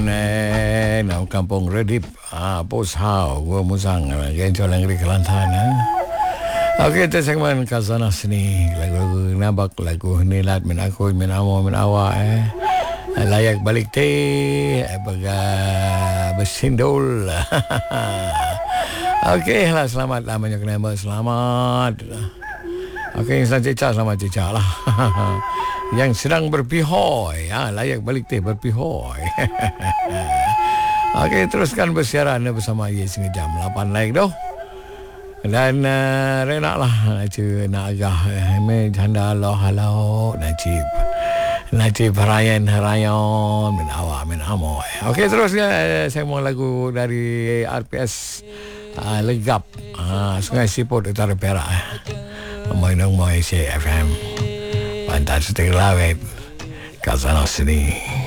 Nam Kampung Redip Pos Hau Gua Musang Gencol Negeri Kelantan Okey, itu segmen Khazanah Seni. Lagu Nabak, lagu Nilat Min Aku Min Amo Min Awak Layak Balik Teh Bersindul. Okey lah, selamat lah banyak nama. Selamat. Okey, yang sedang cecah, selamat cecah lah. Yang sedang berpihoy, layak balik teh berpihoy. Okey, teruskan bersiaran bersama Yes hingga jam 8 lagi doh. Dan rena lah nak agak janda Allah halau Najib Rayan min awak min amoy. Okey, terusnya saya mau lagu dari RPS Legap Sungai Siput Utara Perak. Mainang Malaysia FM Pantai Setik Lawet Khazanah Seni.